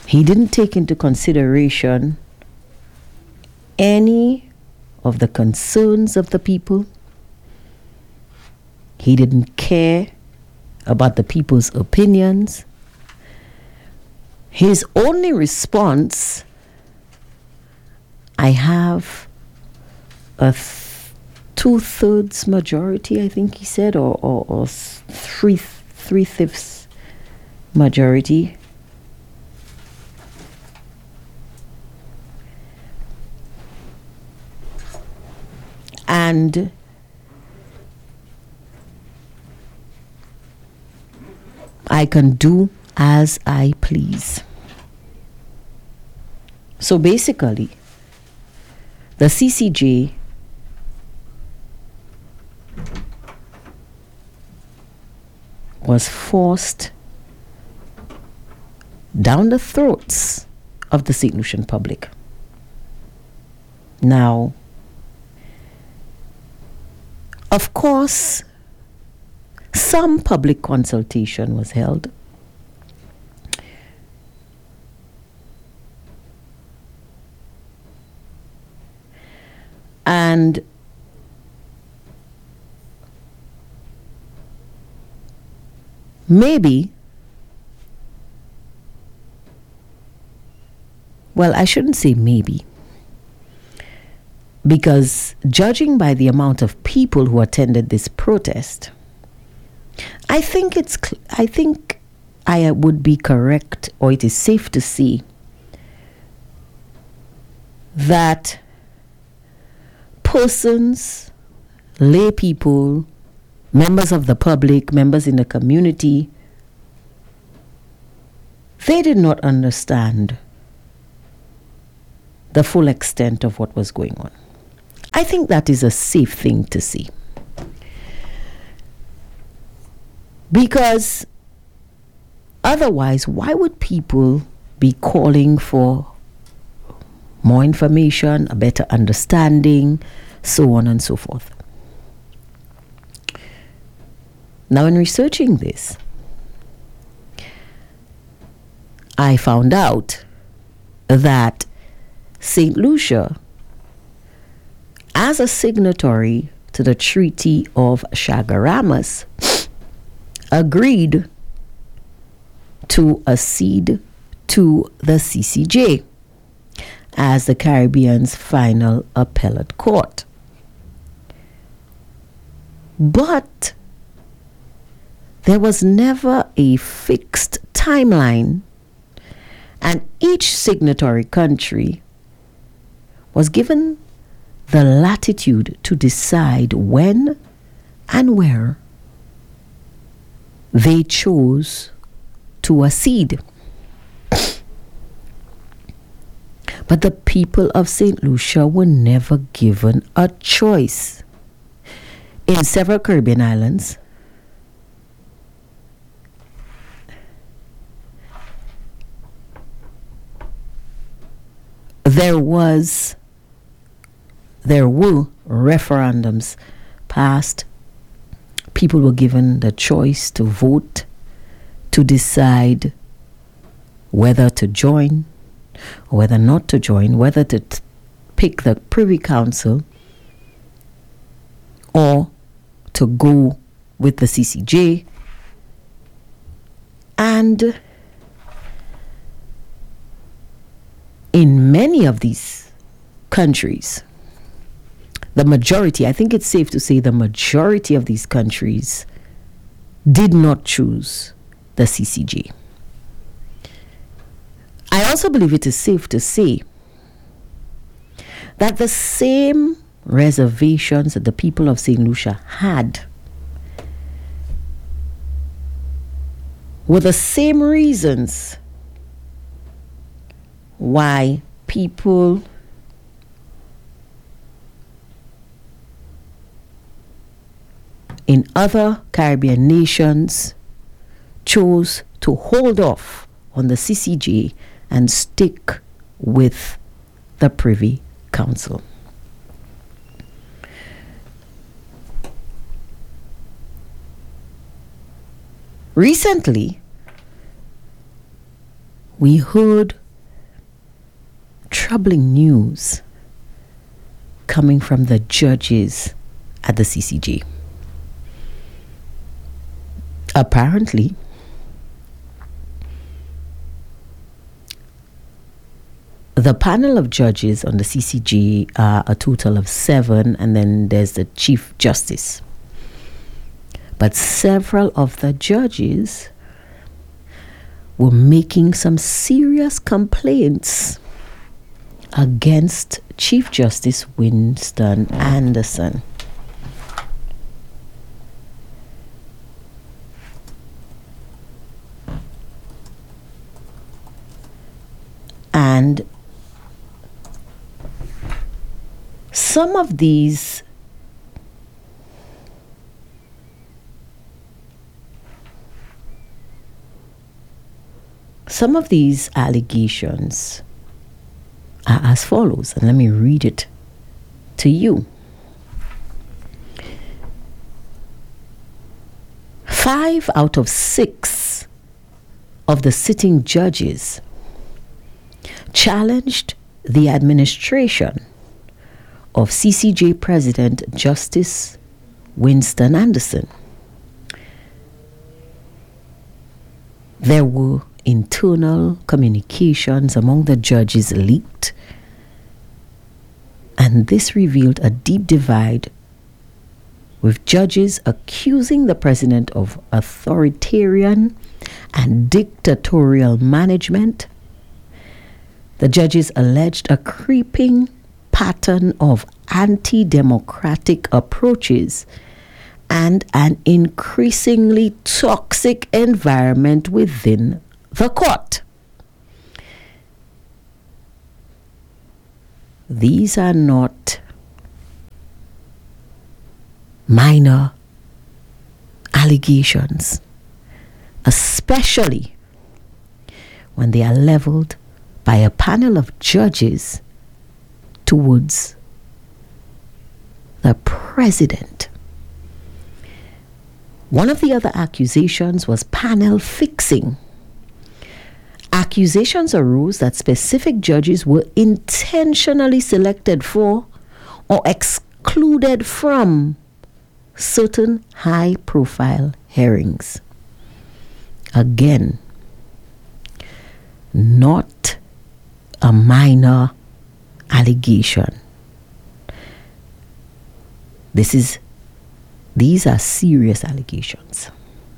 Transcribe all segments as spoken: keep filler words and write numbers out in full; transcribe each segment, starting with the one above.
He didn't take into consideration any of the concerns of the people. He didn't care about the people's opinions. His only response, I have a th- two-thirds majority, I think he said, or, or, or three, three-fifths majority. And I can do as I please. So basically, the C C J was forced down the throats of the Saint Lucian public. Now, of course, some public consultation was held. And maybe, well, I shouldn't say maybe, because judging by the amount of people who attended this protest, I think it's cl- I think I would be correct, or it is safe to say that persons, lay people, members of the public, members in the community, they did not understand the full extent of what was going on. I think that is a safe thing to say. Because otherwise, why would people be calling for more information, a better understanding, so on and so forth? Now, in researching this, I found out that Saint Lucia, as a signatory to the Treaty of Chaguaramas, agreed to accede to the C C J as the Caribbean's final appellate court. But there was never a fixed timeline, and each signatory country was given the latitude to decide when and where they chose to accede. But the people of Saint Lucia were never given a choice. In several Caribbean islands, there was there were referendums passed. People were given the choice to vote, to decide whether to join or whether not to join, whether to t- pick the Privy Council or to go with the C C J. And in many of these countries, the majority, I think it's safe to say the majority of these countries did not choose the C C J. I also believe it is safe to say that the same reservations that the people of Saint Lucia had were the same reasons why people in other Caribbean nations chose to hold off on the C C J and stick with the Privy Council. Recently, we heard troubling news coming from the judges at the C C J. Apparently, the panel of judges on the C C J are a total of seven, and then there's the Chief Justice. But several of the judges were making some serious complaints against Chief Justice Winston Anderson. And some of these some of these allegations are as follows, and let me read it to you. Five out of six of the sitting judges challenged the administration of C C J President Justice Winston Anderson. There were internal communications among the judges leaked, and this revealed a deep divide, with judges accusing the president of authoritarian and dictatorial management. The judges alleged a creeping pattern of anti-democratic approaches and an increasingly toxic environment within the court. These are not minor allegations, especially when they are leveled by a panel of judges towards the president. One of the other accusations was panel fixing. Accusations arose that specific judges were intentionally selected for or excluded from certain high-profile hearings. Again, not a minor allegation. This is, these are serious allegations.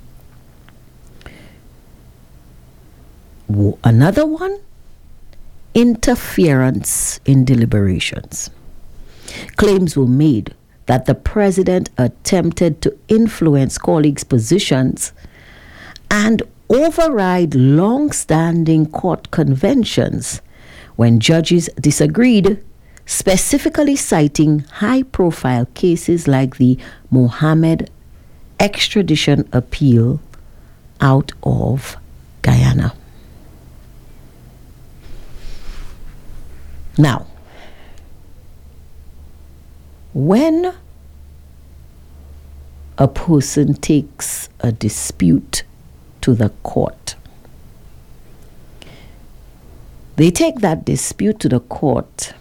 Another one, interference in deliberations. Claims were made that the president attempted to influence colleagues' positions and override long-standing court conventions when judges disagreed, specifically citing high-profile cases like the Mohammed extradition appeal out of Guyana. Now, when a person takes a dispute to the court, they take that dispute to the court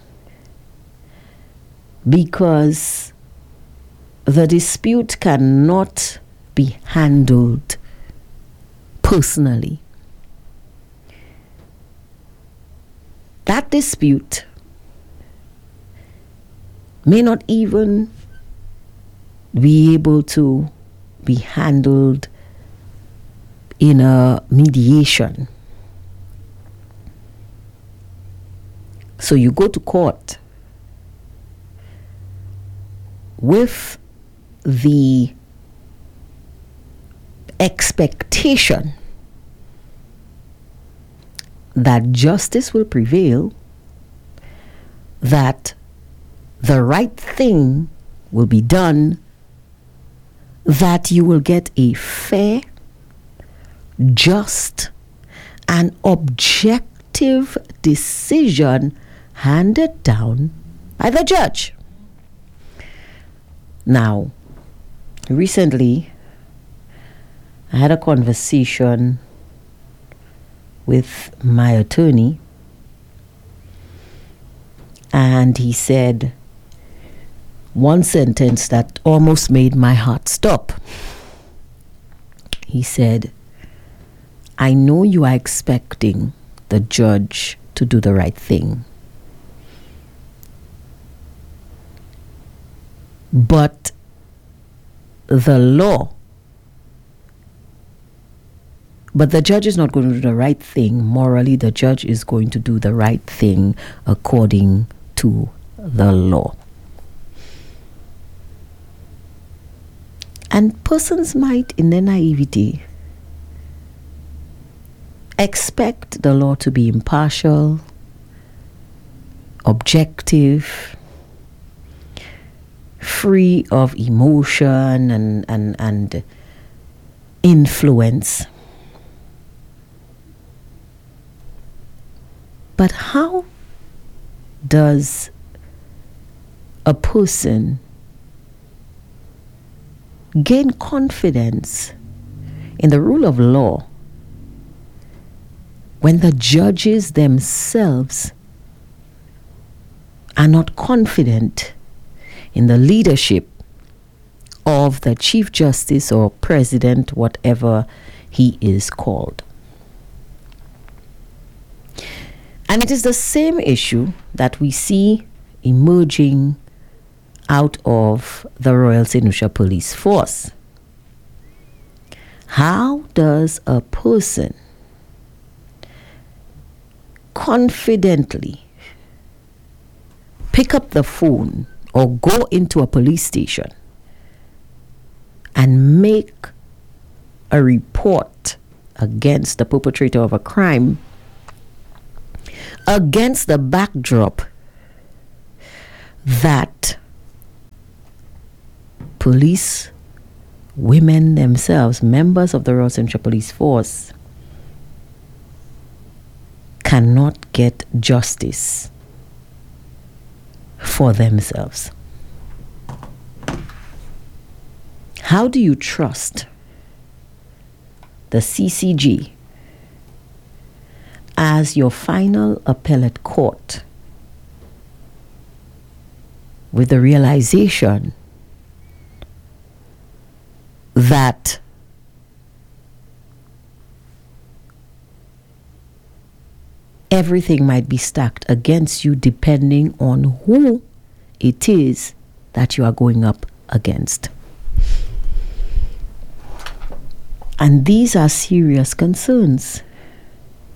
because the dispute cannot be handled personally. That dispute may not even be able to be handled in a mediation. So you go to court with the expectation that justice will prevail, that the right thing will be done, that you will get a fair, just, and objective decision handed down by the judge. Now, recently, I had a conversation with my attorney, And he said one sentence that almost made my heart stop. He said, "I know you are expecting the judge to do the right thing. But the law, but the judge is not going to do the right thing morally. The judge is going to do the right thing according to the law." And persons might, in their naivety, expect the law to be impartial, objective, free of emotion and, and, and influence. But how does a person gain confidence in the rule of law when the judges themselves are not confident in the leadership of the Chief Justice or President, whatever he is called? And it is the same issue that we see emerging out of the Royal Saint Lucia Police Force. How does a person confidently pick up the phone or go into a police station and make a report against the perpetrator of a crime against the backdrop that police women themselves, members of the Royal Saint Lucia Police Force, cannot get justice for themselves? How do you trust the C C G as your final appellate court with the realization that everything might be stacked against you depending on who it is that you are going up against? And these are serious concerns.